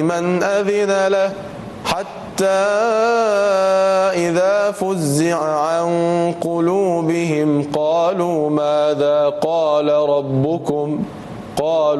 من أذن له حتى إذا فزع عن قلوبهم قالوا ماذا قال ربكم قالوا